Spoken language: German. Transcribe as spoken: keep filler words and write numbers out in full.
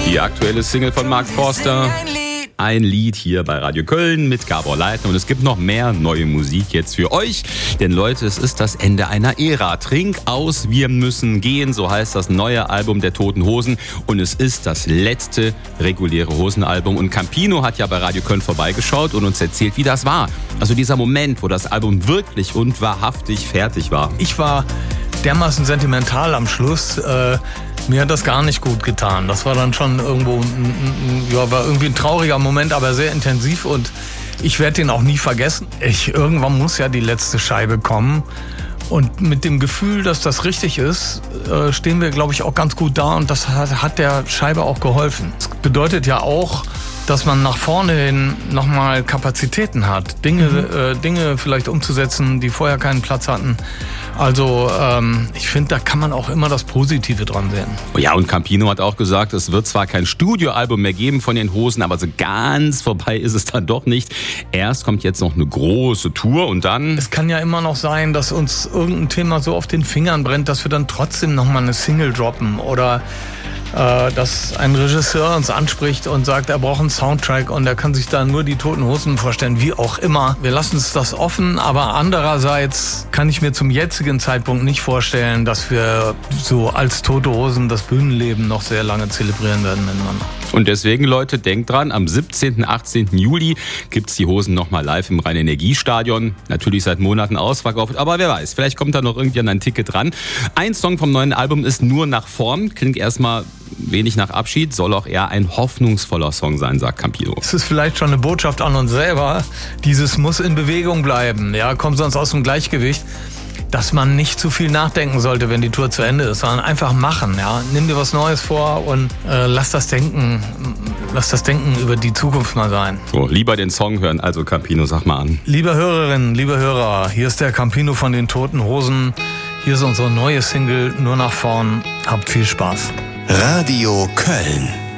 Die aktuelle Single von Mark Forster. Ein Lied hier bei Radio Köln mit Gabor Leitner. Und es gibt noch mehr neue Musik jetzt für euch. Denn Leute, es ist das Ende einer Ära. Trink aus, wir müssen gehen. So heißt das neue Album der Toten Hosen. Und es ist das letzte reguläre Hosenalbum. Und Campino hat ja bei Radio Köln vorbeigeschaut und uns erzählt, wie das war. Also dieser Moment, wo das Album wirklich und wahrhaftig fertig war. Ich war dermaßen sentimental am Schluss. Äh, mir hat das gar nicht gut getan. Das war dann schon irgendwo, ja, war irgendwie ein trauriger Moment, aber sehr intensiv und ich werde den auch nie vergessen. Ich, irgendwann muss ja die letzte Scheibe kommen und mit dem Gefühl, dass das richtig ist, äh, stehen wir, glaube ich, auch ganz gut da und das hat, hat der Scheibe auch geholfen. Das bedeutet ja auch, dass man nach vorne hin nochmal Kapazitäten hat, Dinge, mhm. äh, Dinge vielleicht umzusetzen, die vorher keinen Platz hatten. Also ähm, ich finde, da kann man auch immer das Positive dran sehen. Ja, und Campino hat auch gesagt, es wird zwar kein Studioalbum mehr geben von den Hosen, aber so ganz vorbei ist es dann doch nicht. Erst kommt jetzt noch eine große Tour und dann... Es kann ja immer noch sein, dass uns irgendein Thema so auf den Fingern brennt, dass wir dann trotzdem nochmal eine Single droppen oder... dass ein Regisseur uns anspricht und sagt, er braucht einen Soundtrack und er kann sich da nur die Toten Hosen vorstellen, wie auch immer. Wir lassen uns das offen, aber andererseits kann ich mir zum jetzigen Zeitpunkt nicht vorstellen, dass wir so als Tote Hosen das Bühnenleben noch sehr lange zelebrieren werden miteinander. Und deswegen, Leute, denkt dran, am siebzehnten, achtzehnten Juli gibt's die Hosen nochmal live im Rhein-Energiestadion. Natürlich seit Monaten ausverkauft, aber wer weiß, vielleicht kommt da noch irgendwie ein Ticket dran. Ein Song vom neuen Album ist Nur nach vorn. Klingt erstmal wenig nach Abschied, soll auch eher ein hoffnungsvoller Song sein, sagt Campino. Es ist vielleicht schon eine Botschaft an uns selber. Dieses muss in Bewegung bleiben, ja, kommt sonst aus dem Gleichgewicht. Dass man nicht zu viel nachdenken sollte, wenn die Tour zu Ende ist, sondern einfach machen. Ja? Nimm dir was Neues vor und äh, lass das Denken, lass das Denken über die Zukunft mal sein. So, lieber den Song hören, also Campino, sag mal an. Liebe Hörerinnen, liebe Hörer, hier ist der Campino von den Toten Hosen. Hier ist unsere neue Single Nur nach vorn. Habt viel Spaß. Radio Köln.